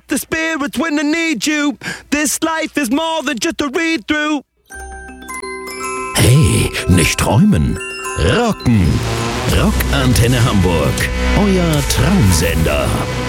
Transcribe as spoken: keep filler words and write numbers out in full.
the spirits when I need you. This life is more than just a read-through. Hey, nicht träumen. Rocken. Rockantenne Hamburg. Euer Traumsender.